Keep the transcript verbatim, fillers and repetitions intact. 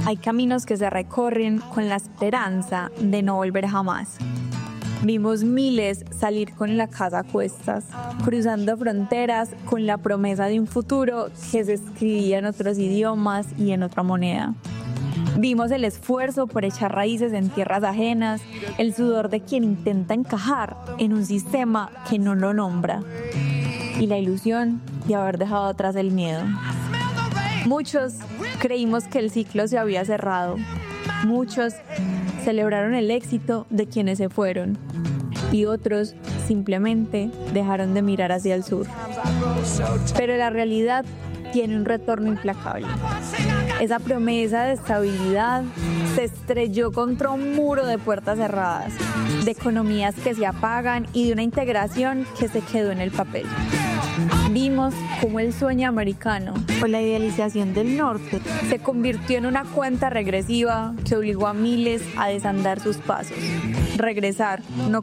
Hay caminos que se recorren con la esperanza de no volver jamás. Vimos miles salir con la casa a cuestas, cruzando fronteras con la promesa de un futuro que se escribía en otros idiomas y en otra moneda. Vimos el esfuerzo por echar raíces en tierras ajenas, el sudor de quien intenta encajar en un sistema que no lo nombra, y la ilusión de haber dejado atrás el miedo. Muchos creímos que el ciclo se había cerrado. Muchos celebraron el éxito de quienes se fueron y otros simplemente dejaron de mirar hacia el sur. Pero la realidad tiene un retorno implacable. Esa promesa de estabilidad se estrelló contra un muro de puertas cerradas, de economías que se apagan y de una integración que se quedó en el papel. Vimos cómo el sueño americano o la idealización del norte se convirtió en una cuenta regresiva que obligó a miles a desandar sus pasos. Regresar no